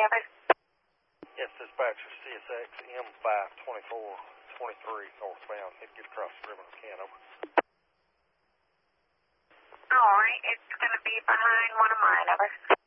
over? Yes, dispatcher, CSX M52423 northbound. Need to get across the river can over. Alright, it's going to be behind one of mine, over.